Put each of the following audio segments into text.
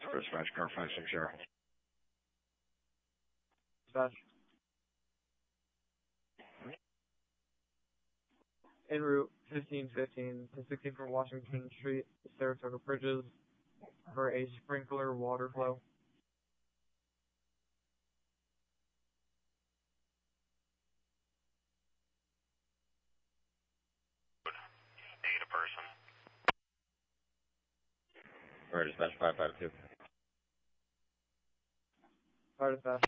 Dispatch, car 560. Dispatch. En route 1515 to 64 Washington Street, Saratoga Bridges, for a sprinkler water flow. Need a person. Fire Dispatch 552. Fire Dispatch.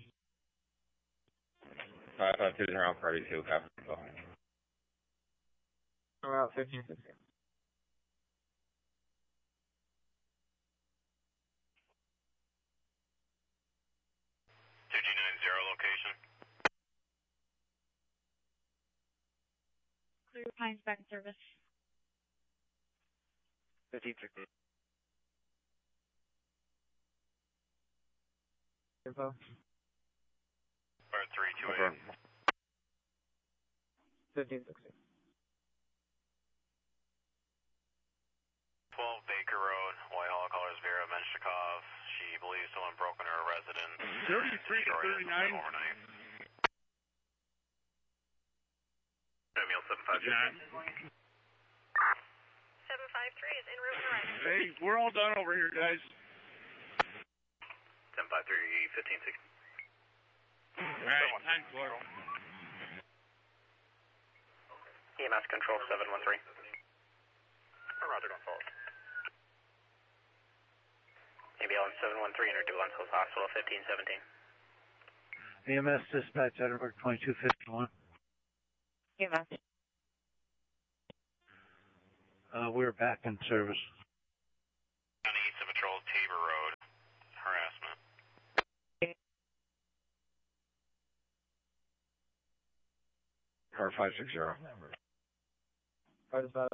552 is around party 2, copy. Route 1516. 2G90 location. Clear Pines back in service. 1516. Info. Fire 328. 1516. 12 Baker Road, Whitehall, colors Vera Menshikov. She believes someone broke into her residence. 33 to 39. Overnight. Samuel 753. 753 is en route and arriving. Hey, we're all done over here, guys. 753, 1560. Alright, time for EMS control 713. Roger, going forward. ABL 713, introduce Lensville Hospital 1517. EMS dispatch, Edinburgh 2251. EMS. We're back in service. County East of Patrol, Tabor Road. Harassment. Car 560. Fire Dispatch.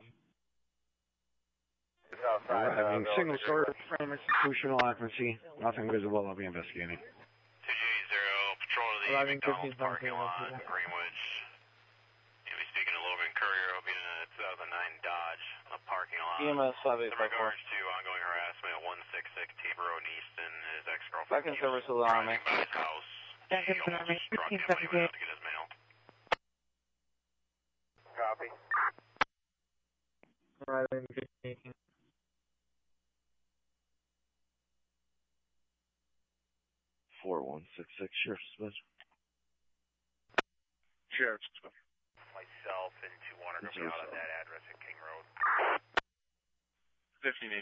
We're having single story frame institutional occupancy. Nothing visible. I'll be investigating. 2J0, patrol to the Arriving McDonald's 1517 parking lot, people. Greenwich. You'll be speaking to Logan Courier. He'll be in a 2009 Dodge, a parking lot. EMS In regards to ongoing harassment at 166 Tabor Road in Easton, his ex-girlfriend. Back in service with the Army. By his house. Back in He almost Army, struck him when he went out 1578. to get his mail. Copy. Arriving 1518. Sheriff's Dispatch. Sheriff's. Myself and 2 will be out at that address at King Road. 1580.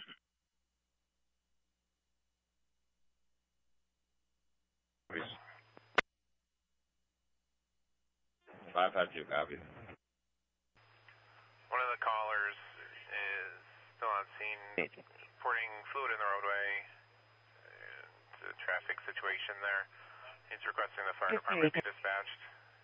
Please. 552, copy. One of the callers is still on scene, reporting fluid in the roadway. It's a traffic situation there. He's requesting the fire department be dispatched.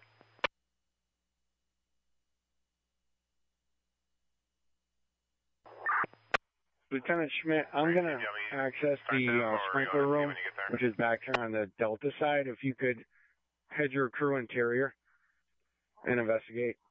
Lieutenant Schmidt, I'm going to access the sprinkler room, which is back here on the Delta side. If you could head your crew interior and investigate.